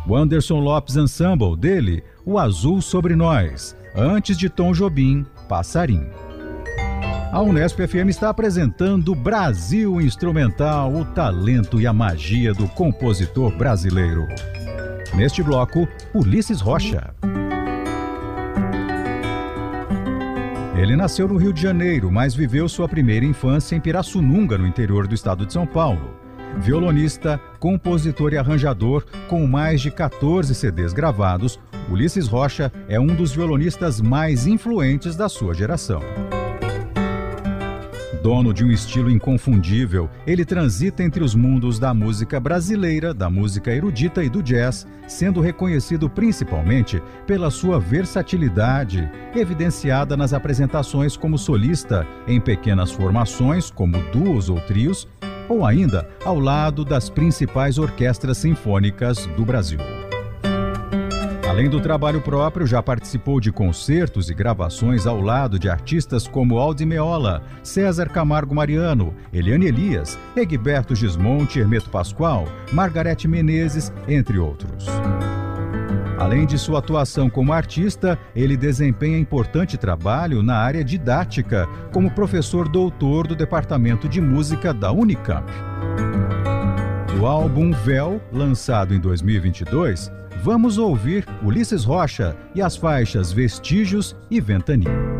O Anderson Lopes Ensemble, dele, O Azul Sobre Nós. Antes de Tom Jobim, Passarinho. A Unesp FM está apresentando Brasil Instrumental, o talento e a magia do compositor brasileiro. Neste bloco, Ulisses Rocha. Ele nasceu no Rio de Janeiro, mas viveu sua primeira infância em Pirassununga, no interior do estado de São Paulo. Violonista, compositor e arranjador, com mais de 14 CDs gravados, Ulisses Rocha é um dos violonistas mais influentes da sua geração. Dono de um estilo inconfundível, ele transita entre os mundos da música brasileira, da música erudita e do jazz, sendo reconhecido principalmente pela sua versatilidade, evidenciada nas apresentações como solista, em pequenas formações, como duos ou trios, ou ainda ao lado das principais orquestras sinfônicas do Brasil. Além do trabalho próprio, já participou de concertos e gravações ao lado de artistas como Aldi Meola, César Camargo Mariano, Eliane Elias, Egberto Gismonti, Hermeto Pascoal, Margarete Menezes, entre outros. Além de sua atuação como artista, ele desempenha importante trabalho na área didática, como professor doutor do Departamento de Música da Unicamp. Do álbum Véu, lançado em 2022, vamos ouvir Ulisses Rocha e as faixas Vestígios e Ventania.